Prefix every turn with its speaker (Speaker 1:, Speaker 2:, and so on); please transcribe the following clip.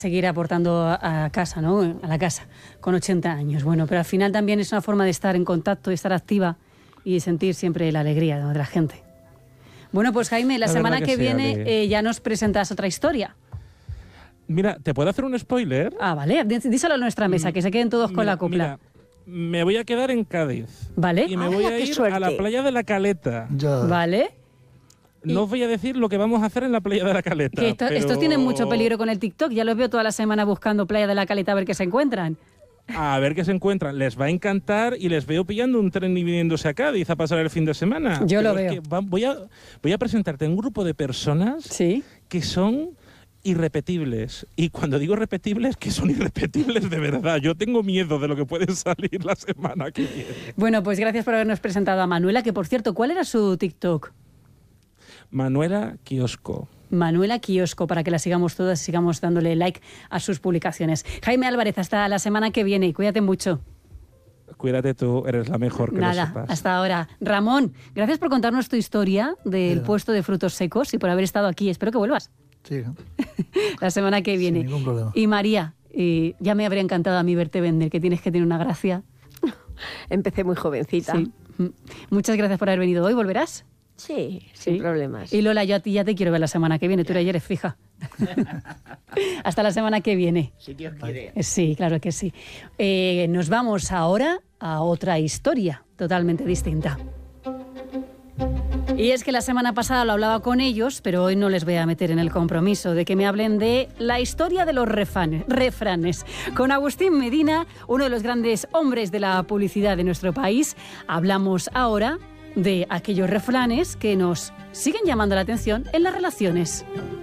Speaker 1: seguir aportando a casa, ¿no? A la casa, con 80 años. Bueno, pero al final también es una forma de estar en contacto, de estar activa y sentir siempre la alegría, ¿no?, de la gente. Bueno, pues Jaime, la semana que viene ya nos presentas otra historia.
Speaker 2: Mira, ¿te puedo hacer un spoiler?
Speaker 1: Ah, vale, díselo a nuestra mesa, que se queden todos con la copla.
Speaker 2: Mira, me voy a quedar en Cádiz.
Speaker 1: ¿Vale?
Speaker 2: Y me voy a ir a la playa de la Caleta.
Speaker 3: Ya.
Speaker 1: ¿Vale?
Speaker 2: No os voy a decir lo que vamos a hacer en la playa de la Caleta.
Speaker 1: Que
Speaker 2: pero...
Speaker 1: estos tienen mucho peligro con el TikTok. Ya los veo toda la semana buscando playa de la Caleta a ver qué se encuentran.
Speaker 2: A ver qué se encuentran. Les va a encantar y les veo pillando un tren y viniéndose a Cádiz a pasar el fin de semana.
Speaker 1: Yo
Speaker 2: pero
Speaker 1: lo veo.
Speaker 2: Es que voy a presentarte un grupo de personas
Speaker 1: ¿Sí?
Speaker 2: que son irrepetibles. Y cuando digo repetibles, que son irrepetibles de verdad. Yo tengo miedo de lo que puede salir la semana que viene.
Speaker 1: Bueno, pues gracias por habernos presentado a Manuela, que por cierto, ¿cuál era su TikTok?
Speaker 2: Manuela Kiosco.
Speaker 1: Manuela Kiosco, para que la sigamos todas y sigamos dándole like a sus publicaciones. Jaime Álvarez, hasta la semana que viene y cuídate mucho.
Speaker 2: Cuídate tú, eres la mejor, que
Speaker 1: Nada,
Speaker 2: lo sepas.
Speaker 1: hasta ahora. Ramón, gracias por contarnos tu historia del puesto de frutos secos y por haber estado aquí. Espero que vuelvas.
Speaker 3: Sí.
Speaker 1: La semana que viene.
Speaker 3: Sin ningún problema.
Speaker 1: Y María, ya me habría encantado a mí verte vender, que tienes que tener una gracia.
Speaker 4: Empecé muy jovencita.
Speaker 1: Sí. Muchas gracias por haber venido hoy. ¿Volverás?
Speaker 4: Sí, sin problemas.
Speaker 1: Y Lola, yo a ti ya te quiero ver la semana que viene. Tú eres fija. Hasta la semana que viene.
Speaker 5: Si Dios quiere.
Speaker 1: Sí, claro que sí. Nos vamos ahora a otra historia totalmente distinta. Y es que la semana pasada lo hablaba con ellos, pero hoy no les voy a meter en el compromiso de que me hablen de la historia de los refranes. Con Agustín Medina, uno de los grandes hombres de la publicidad de nuestro país, hablamos ahora de aquellos refranes que nos siguen llamando la atención en las relaciones.